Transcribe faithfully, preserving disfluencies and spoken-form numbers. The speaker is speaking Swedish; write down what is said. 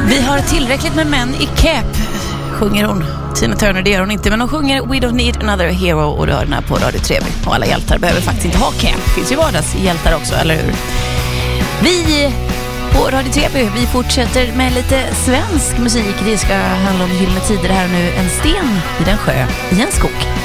Vi har tillräckligt med män i cap, sjunger hon. Tina Turner, det gör hon inte, men hon sjunger We don't need another hero, och du hör den här på Radio Trevlig. Och alla hjältar behöver faktiskt inte ha cap. Det finns ju vardagshjältar också, eller hur? Vi på Radio Trevlig, vi fortsätter med lite svensk musik. Det ska handla om gyllene tider här nu. En sten i den sjö, i en skog.